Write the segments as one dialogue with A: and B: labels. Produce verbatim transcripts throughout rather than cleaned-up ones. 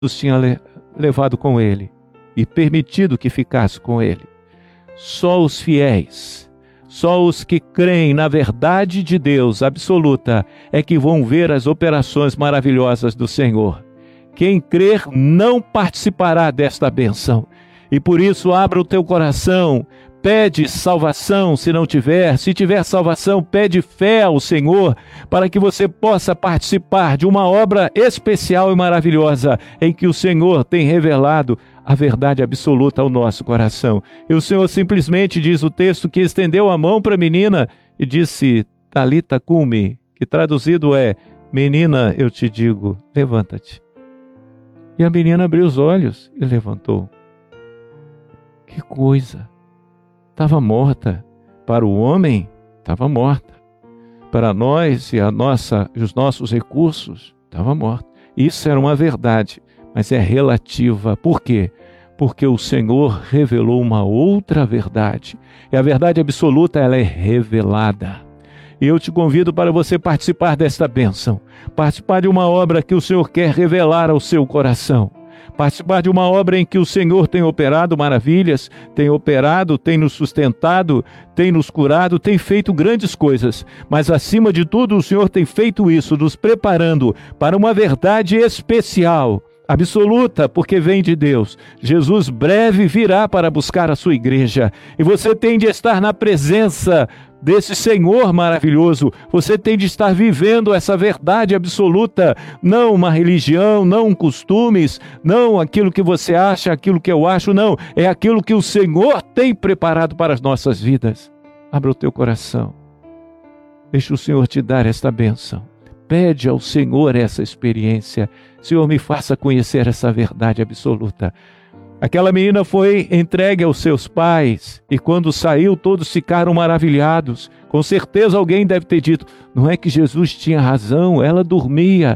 A: os tinha le- levado com ele e permitido que ficasse com ele. Só os fiéis, só os que creem na verdade de Deus absoluta é que vão ver as operações maravilhosas do Senhor. Quem crer não participará desta bênção. E por isso abra o teu coração, pede salvação se não tiver, se tiver salvação, pede fé ao Senhor, para que você possa participar de uma obra especial e maravilhosa, em que o Senhor tem revelado a verdade absoluta ao nosso coração. E o Senhor simplesmente diz o texto que estendeu a mão para a menina e disse, Talita cumi, que traduzido é, menina, eu te digo, levanta-te. E a menina abriu os olhos e levantou. Que coisa! Estava morta. Para o homem, estava morta. Para nós e a nossa, os nossos recursos, estava morta. Isso era uma verdade, mas é relativa. Por quê? Porque o Senhor revelou uma outra verdade. E a verdade absoluta, ela é revelada. E eu te convido para você participar desta bênção. Participar de uma obra que o Senhor quer revelar ao seu coração. Participar de uma obra em que o Senhor tem operado maravilhas, tem operado, tem nos sustentado, tem nos curado, tem feito grandes coisas. Mas acima de tudo o Senhor tem feito isso, nos preparando para uma verdade especial, absoluta, porque vem de Deus. Jesus breve virá para buscar a sua igreja. E você tem de estar na presença desse Senhor maravilhoso. Você tem de estar vivendo essa verdade absoluta, não uma religião, não costumes, não aquilo que você acha, aquilo que eu acho, não. É aquilo que o Senhor tem preparado para as nossas vidas. Abra o teu coração. Deixa o Senhor te dar esta bênção. Pede ao Senhor essa experiência. Senhor, me faça conhecer essa verdade absoluta. Aquela menina foi entregue aos seus pais e quando saiu todos ficaram maravilhados. Com certeza alguém deve ter dito, não é que Jesus tinha razão, ela dormia.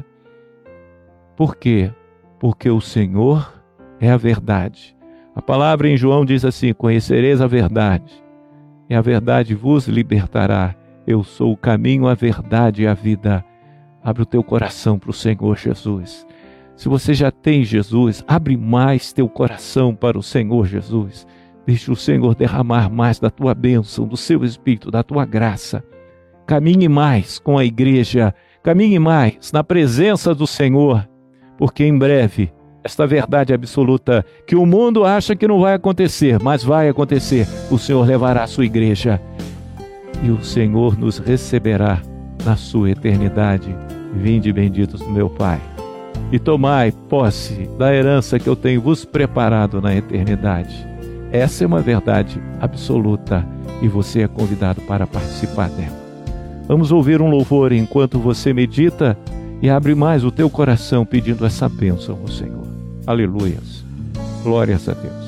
A: Por quê? Porque o Senhor é a verdade. A palavra em João diz assim, conhecereis a verdade e a verdade vos libertará. Eu sou o caminho, a verdade e a vida. Abre o teu coração para o Senhor Jesus. Se você já tem Jesus, abre mais teu coração para o Senhor Jesus. Deixa o Senhor derramar mais da tua bênção, do seu Espírito, da tua graça. Caminhe mais com a igreja, caminhe mais na presença do Senhor, porque em breve, esta verdade absoluta que o mundo acha que não vai acontecer, mas vai acontecer, o Senhor levará a sua igreja e o Senhor nos receberá na sua eternidade. Vinde benditos do meu Pai. E tomai posse da herança que eu tenho vos preparado na eternidade. Essa é uma verdade absoluta e você é convidado para participar dela. Vamos ouvir um louvor enquanto você medita e abre mais o teu coração pedindo essa bênção ao Senhor. Aleluias. Glórias a Deus.